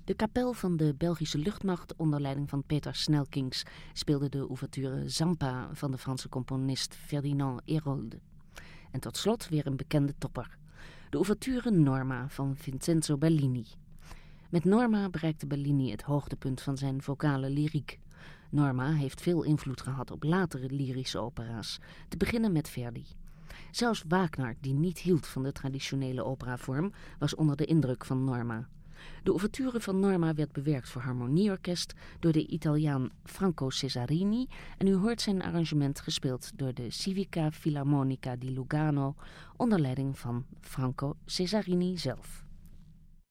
De kapel van de Belgische luchtmacht onder leiding van Peter Snelkings speelde de ouverture Zampa van de Franse componist Ferdinand Hérolde. En tot slot weer een bekende topper. De ouverture Norma van Vincenzo Bellini. Met Norma bereikte Bellini het hoogtepunt van zijn vocale lyriek. Norma heeft veel invloed gehad op latere lyrische opera's, te beginnen met Verdi. Zelfs Wagner, die niet hield van de traditionele operavorm, was onder de indruk van Norma. De ouverture van Norma werd bewerkt voor harmonieorkest door de Italiaan Franco Cesarini en u hoort zijn arrangement gespeeld door de Civica Filarmonica di Lugano onder leiding van Franco Cesarini zelf.